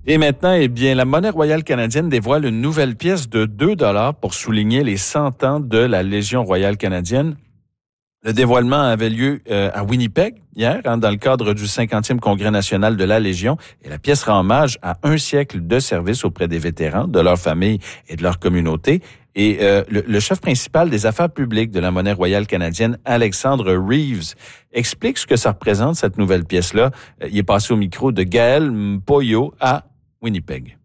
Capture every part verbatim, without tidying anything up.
Et maintenant, eh bien, la Monnaie royale canadienne dévoile une nouvelle pièce de deux dollars pour souligner les cent ans de la Légion royale canadienne. Le dévoilement avait lieu euh, à Winnipeg hier, hein, dans le cadre du cinquantième Congrès national de la Légion. Et la pièce rend hommage à un siècle de service auprès des vétérans, de leurs familles et de leur communauté. Et euh, le, le chef principal des affaires publiques de la Monnaie royale canadienne, Alexandre Reeves, explique ce que ça représente, cette nouvelle pièce-là. Il est passé au micro de Gaël Mpoyo à Winnipeg.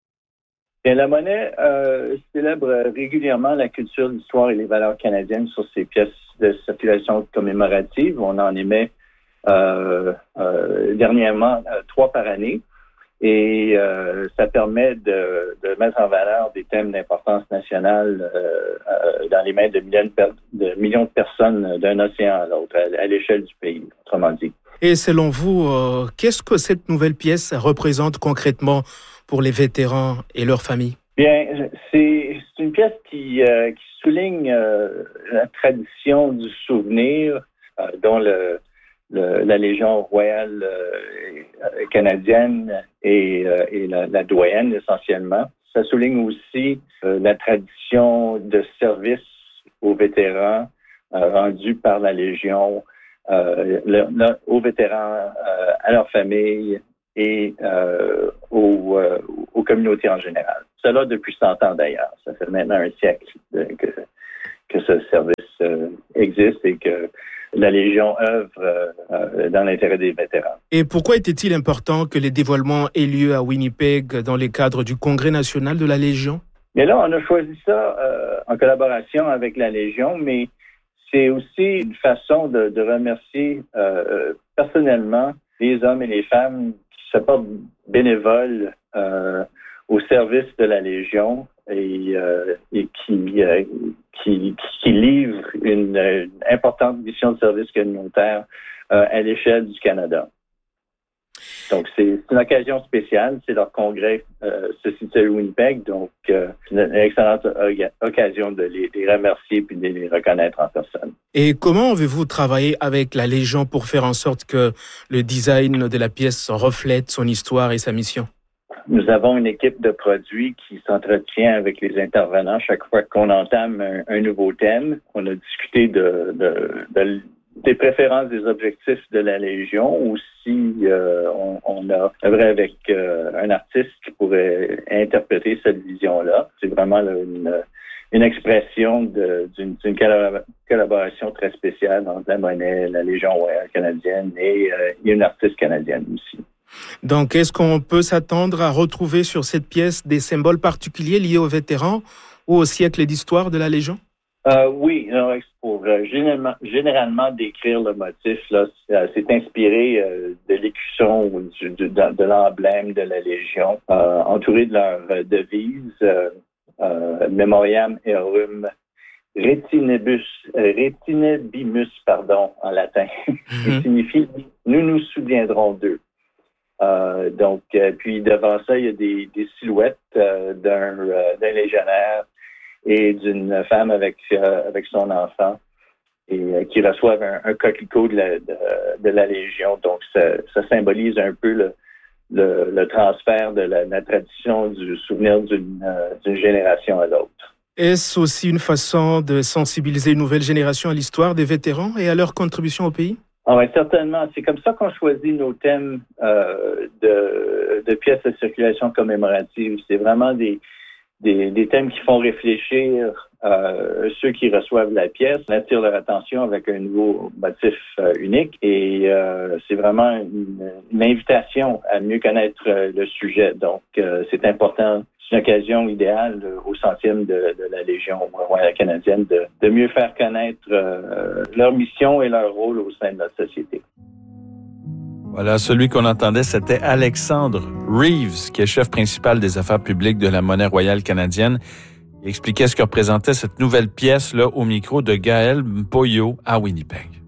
Bien, la monnaie euh, célèbre régulièrement la culture, l'histoire et les valeurs canadiennes sur ses pièces de circulation commémorative. On en émet euh, euh, dernièrement euh, trois par année et euh, ça permet de, de mettre en valeur des thèmes d'importance nationale euh, euh, dans les mains de millions de, per- de millions de personnes d'un océan à l'autre, à, à l'échelle du pays, autrement dit. Et selon vous, euh, qu'est-ce que cette nouvelle pièce représente concrètement pour les vétérans et leurs familles? Bien, c'est, c'est une pièce qui, euh, qui souligne euh, la tradition du souvenir euh, dont le, le, la Légion royale euh, canadienne et, euh, et la, la doyenne essentiellement. Ça souligne aussi euh, la tradition de service aux vétérans euh, rendus par la Légion, euh, le, le, aux vétérans, euh, à leurs familles et euh, aux, euh, aux communautés en général. Cela depuis cent ans d'ailleurs. Ça fait maintenant un siècle de, que, que ce service euh, existe et que la Légion œuvre euh, dans l'intérêt des vétérans. Et pourquoi était-il important que les dévoilements aient lieu à Winnipeg dans le cadre du Congrès national de la Légion? Mais là, on a choisi ça euh, en collaboration avec la Légion, mais c'est aussi une façon de, de remercier euh, personnellement les hommes et les femmes qui se portent bénévoles euh, au service de la Légion et, euh, et qui, euh, qui, qui livrent une, une importante mission de service communautaire euh, à l'échelle du Canada. Donc, c'est, c'est une occasion spéciale. C'est leur congrès euh, se situe à Winnipeg. Donc, euh, c'est une excellente occasion de les, les remercier puis de les reconnaître en personne. Et comment avez-vous travaillé avec la Légion pour faire en sorte que le design de la pièce reflète son histoire et sa mission? Nous avons une équipe de produits qui s'entretient avec les intervenants chaque fois qu'on entame un, un nouveau thème. On a discuté de, de, de des préférences, des objectifs de la Légion. Aussi, euh, on, on a œuvré avec euh, un artiste qui pourrait interpréter cette vision-là. C'est vraiment là, une, une expression de, d'une, d'une collaboration très spéciale entre la monnaie, la Légion royale canadienne et, euh, et une artiste canadienne aussi. Donc, est-ce qu'on peut s'attendre à retrouver sur cette pièce des symboles particuliers liés aux vétérans ou au siècle d'histoire de la Légion? Euh, oui, non, pour euh, généralement, généralement décrire le motif, là, c'est, c'est inspiré euh, de l'écusson ou du, du, de, de l'emblème de la Légion, euh, entouré de leur euh, devise euh, euh, Memoriam Eorum Retinibus, Retinebimus, pardon, en latin, qui signifie « Nous nous souviendrons d'eux ». Euh, donc, euh, puis devant ça, il y a des, des silhouettes euh, d'un, euh, d'un légionnaire et d'une femme avec euh, avec son enfant et euh, qui reçoivent un, un coquelicot de la, de, de la Légion. Donc, ça, ça symbolise un peu le, le, le transfert de la, la tradition du souvenir d'une, euh, d'une génération à l'autre. Est-ce aussi une façon de sensibiliser une nouvelle génération à l'histoire des vétérans et à leur contribution au pays? Ah ouais, certainement. C'est comme ça qu'on choisit nos thèmes euh, de, de pièces de circulation commémorative. C'est vraiment des, des, des thèmes qui font réfléchir euh, ceux qui reçoivent la pièce, attirent leur attention avec un nouveau motif euh, unique. Et euh, c'est vraiment une, une invitation à mieux connaître euh, le sujet. Donc, euh, c'est important. C'est une occasion idéale euh, au centième de, de la Légion royale canadienne de, de mieux faire connaître euh, leur mission et leur rôle au sein de notre société. Voilà, celui qu'on entendait, c'était Alexandre Reeves, qui est chef principal des affaires publiques de la Monnaie royale canadienne. Il expliquait ce que représentait cette nouvelle pièce là au micro de Gaël Mpoyo à Winnipeg.